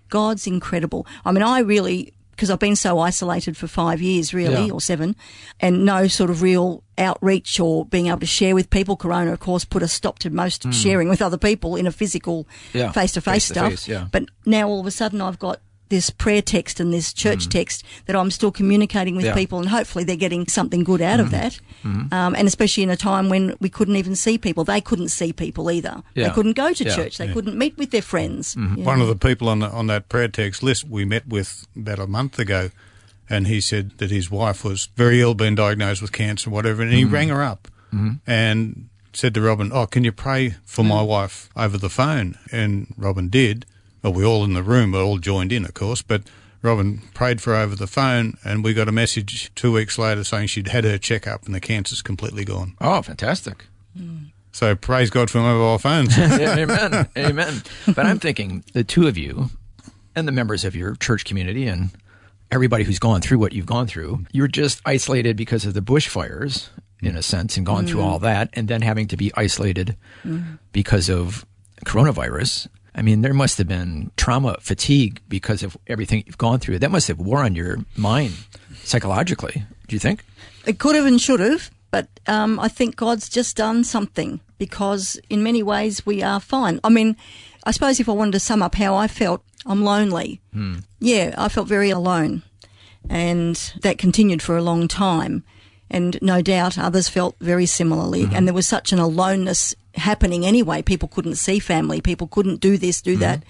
God's incredible. I mean, I really, because I've been so isolated for 5 years, really, or 7, and no sort of real outreach or being able to share with people. Corona, of course, put a stop to most sharing with other people in a physical face-to-face stuff. But now all of a sudden I've got this prayer text and this church text that I'm still communicating with people, and hopefully they're getting something good out of that. And especially in a time when we couldn't even see people. They couldn't see people either. They couldn't go to church. They couldn't meet with their friends. One of the people on that prayer text list we met with about a month ago, and he said that his wife was very ill, been diagnosed with cancer, whatever, and he rang her up and said to Robin, can you pray for my wife over the phone? And Robin did. Well, we all in the room were all joined in, of course, but Robin prayed for her over the phone, and we got a message 2 weeks later saying she'd had her checkup and the cancer's completely gone. Oh, fantastic. So praise God for mobile phones. Amen. Amen. But I'm thinking the two of you and the members of your church community and everybody who's gone through what you've gone through, you're just isolated because of the bushfires, in a sense, and gone through all that, and then having to be isolated because of coronavirus. I mean, there must have been trauma, fatigue because of everything you've gone through. That must have wore on your mind psychologically, do you think? It could have and should have, but I think God's just done something, because in many ways we are fine. I mean, I suppose if I wanted to sum up how I felt, I'm lonely. Yeah, I felt very alone, and that continued for a long time. And no doubt others felt very similarly. And there was such an aloneness happening anyway. People couldn't see family. People couldn't do this, do that.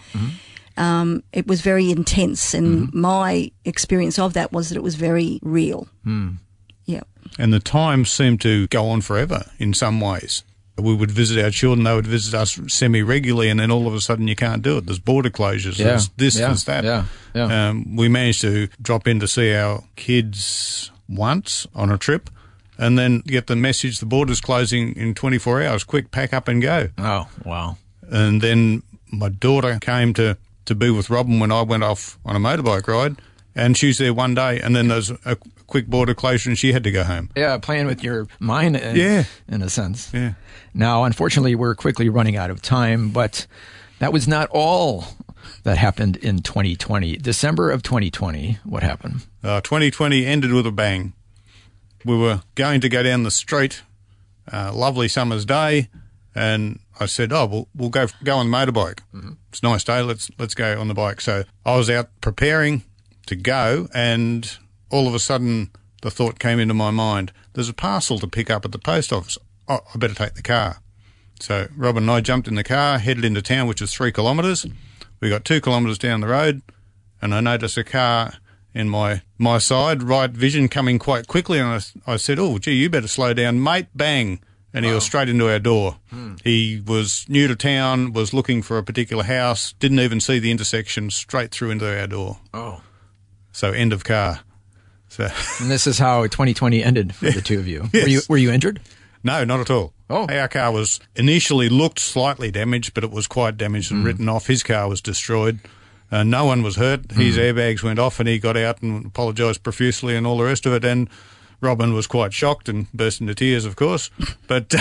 It was very intense. And my experience of that was that it was very real. Yeah. And the time seemed to go on forever in some ways. We would visit our children, they would visit us semi-regularly, and then all of a sudden you can't do it. There's border closures, there's this, there's that. We managed to drop in to see our kids once on a trip, and then get the message the border's closing in 24 hours. Quick, pack up and go. Oh, wow. And then my daughter came to be with Robin when I went off on a motorbike ride, and she was there one day, and then there's a quick border closure and she had to go home. Yeah, playing with your mind in a sense. Yeah. Now, unfortunately, we're quickly running out of time, but that was not all that happened in 2020. December of 2020, what happened? 2020 ended with a bang. We were going to go down the street, lovely summer's day, and I said, we'll go on the motorbike. It's a nice day, let's go on the bike. So I was out preparing to go, and all of a sudden the thought came into my mind, there's a parcel to pick up at the post office. I better take the car. So Robin and I jumped in the car, headed into town, which is 3 kilometres. We got 2 kilometres down the road, and I noticed a car in my side, right vision, coming quite quickly, and I said, gee, you better slow down, mate, bang. And he was straight into our door. He was new to town, was looking for a particular house, didn't even see the intersection, straight through into our door. So end of car. And this is how 2020 ended for the two of you. Yes. Were you injured? No, not at all. Our car was initially looked slightly damaged, but it was quite damaged and written off. His car was destroyed. No one was hurt. His airbags went off and he got out and apologised profusely and all the rest of it. And Robin was quite shocked and burst into tears, of course. But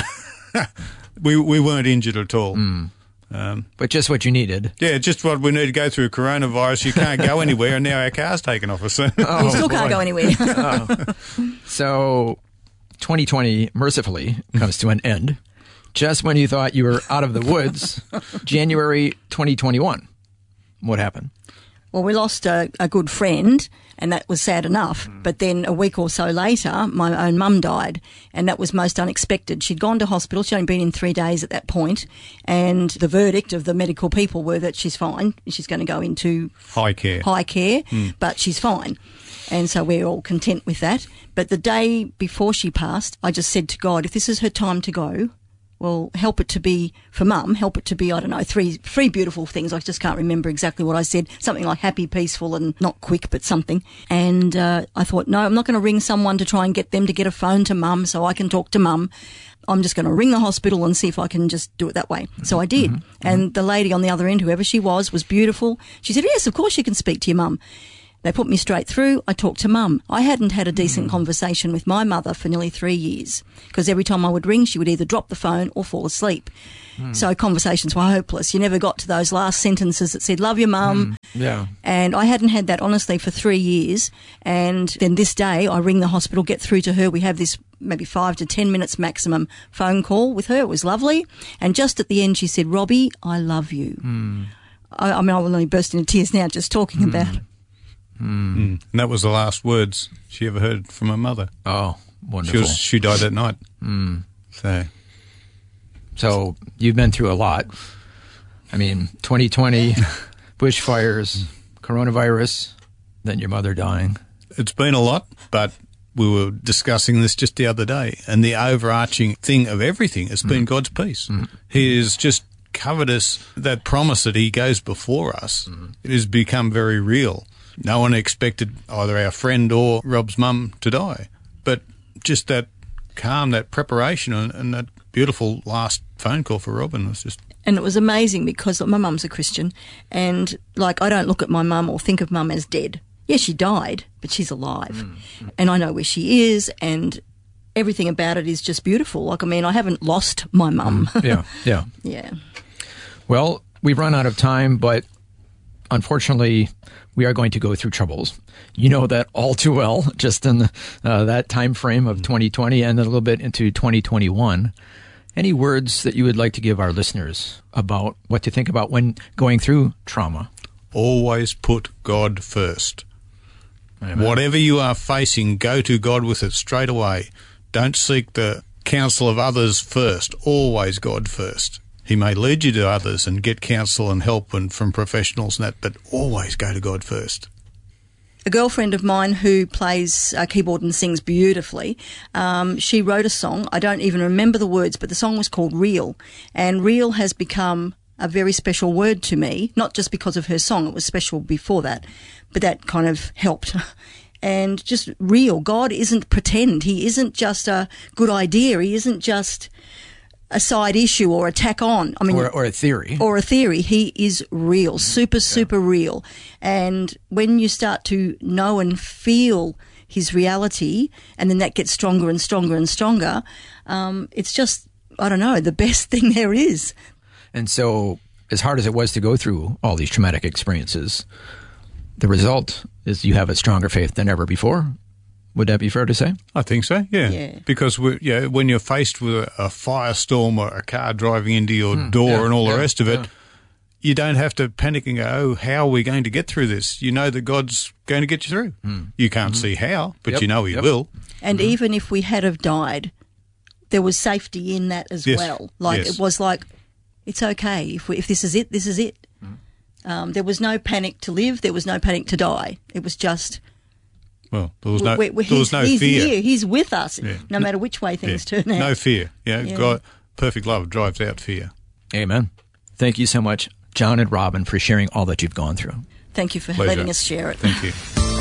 we weren't injured at all. But just what you needed. Yeah, just what we need to go through coronavirus. You can't go anywhere, and now our car's taken off us. You still can't go anywhere. So 2020, mercifully, comes to an end. Just when you thought you were out of the woods, January 2021, what happened? Well, we lost a good friend, and that was sad enough. But then a week or so later, my own mum died, and that was most unexpected. She'd gone to hospital. She'd only been in 3 days at that point, and the verdict of the medical people were that she's fine. She's going to go into high care, but she's fine. And so we're all content with that. But the day before she passed, I just said to God, if this is her time to go, well, help it to be, for Mum, help it to be, I don't know, three beautiful things. I just can't remember exactly what I said. Something like happy, peaceful, and not quick, but something. And I thought, no, I'm not going to ring someone to try and get them to get a phone to Mum so I can talk to Mum. I'm just going to ring the hospital and see if I can just do it that way. So I did. And the lady on the other end, whoever she was beautiful. She said, yes, of course you can speak to your Mum. They put me straight through. I talked to Mum. I hadn't had a decent conversation with my mother for nearly 3 years, because every time I would ring, she would either drop the phone or fall asleep. So conversations were hopeless. You never got to those last sentences that said, love your mum, Yeah. And I hadn't had that, honestly, for 3 years. And then this day, I ring the hospital, get through to her. We have this maybe 5 to 10 minutes maximum phone call with her. It was lovely. And just at the end, she said, "Robbie, I love you." I mean, I will only burst into tears now just talking about it. And that was the last words she ever heard from her mother. Oh, wonderful. She died that night. So you've been through a lot. I mean, 2020, bushfires, coronavirus, then your mother dying. It's been a lot, but we were discussing this just the other day, and the overarching thing of everything has been God's peace. He has just covered us, that promise that he goes before us. It has become very real. No one expected either our friend or Rob's mum to die, but just that calm, that preparation, and that beautiful last phone call for Robin was just... And it was amazing because my mum's a Christian, and like I don't look at my mum or think of mum as dead. Yes, she died, but she's alive, and I know where she is, and everything about it is just beautiful. Like, I mean, I haven't lost my mum. Yeah. Well, we've run out of time, but unfortunately, we are going to go through troubles. You know that all too well, just in that time frame of 2020 and a little bit into 2021. Any words that you would like to give our listeners about what to think about when going through trauma? Always put God first. Amen. Whatever you are facing, go to God with it straight away. Don't seek the counsel of others first. Always God first. He may lead you to others and get counsel and help from professionals and that, but always go to God first. A girlfriend of mine who plays keyboard and sings beautifully, she wrote a song. I don't even remember the words, but the song was called Real. And real has become a very special word to me, not just because of her song. It was special before that, but that kind of helped. And just real. God isn't pretend. He isn't just a good idea. He isn't just a side issue or a tack on. I mean, or a theory. Or a theory. He is real, super real. And when you start to know and feel his reality, and then that gets stronger and stronger and stronger, it's just, I don't know, the best thing there is. And so, as hard as it was to go through all these traumatic experiences, the result is you have a stronger faith than ever before. Would that be fair to say? I think so, yeah. Because when you're faced with a firestorm or a car driving into your door and all the rest of it, you don't have to panic and go, oh, how are we going to get through this? You know that God's going to get you through. You can't see how, but you know he will. And even if we had have died, there was safety in that as well. Like it was like, it's okay. If this is it, this is it. There was no panic to live. There was no panic to die. It was just... Well, there was no he's fear. Here. He's with us, no matter which way things turn out. No fear. God, perfect love drives out fear. Amen. Thank you so much, John and Robin, for sharing all that you've gone through. Thank you for letting us share it. Thank you.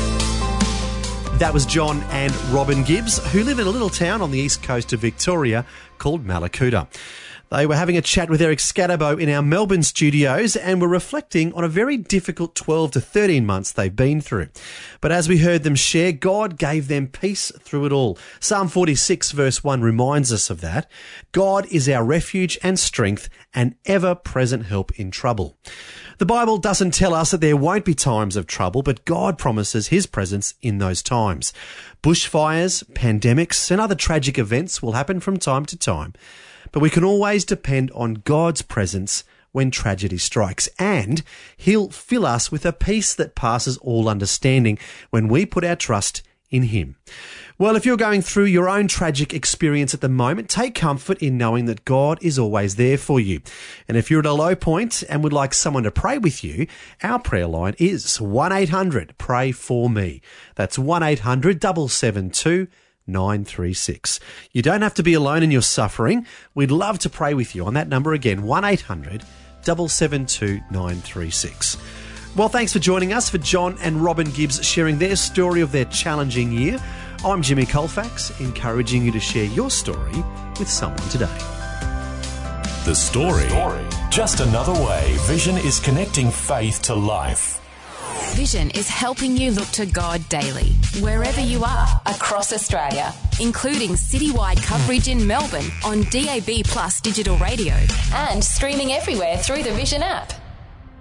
That was John and Robin Gibbs, who live in a little town on the east coast of Victoria called Mallacoota. They were having a chat with Eric Scatterbo in our Melbourne studios and were reflecting on a very difficult 12 to 13 months they've been through. But as we heard them share, God gave them peace through it all. Psalm 46 verse 1 reminds us of that. God is our refuge and strength and ever-present help in trouble. The Bible doesn't tell us that there won't be times of trouble, but God promises his presence in those times. Bushfires, pandemics, and other tragic events will happen from time to time. But we can always depend on God's presence when tragedy strikes, and he'll fill us with a peace that passes all understanding when we put our trust in him. Well, if you're going through your own tragic experience at the moment, take comfort in knowing that God is always there for you. And if you're at a low point and would like someone to pray with you, our prayer line is 1-800-PRAY-FOR-ME. That's 1-800-772-936. You don't have to be alone in your suffering. We'd love to pray with you on that number again, 1-800-772-936. Well, thanks for joining us for John and Robin Gibbs sharing their story of their challenging year. I'm Jimmy Colfax, encouraging you to share your story with someone today. The story. Just another way Vision is connecting faith to life. Vision is helping you look to God daily, wherever you are across Australia, including citywide coverage in Melbourne on DAB+ digital radio and streaming everywhere through the Vision app.